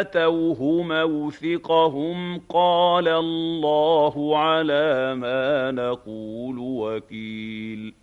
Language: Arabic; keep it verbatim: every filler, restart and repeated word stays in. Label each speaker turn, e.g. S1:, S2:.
S1: آتوه موثقهم قال الله على ما نقول وكيل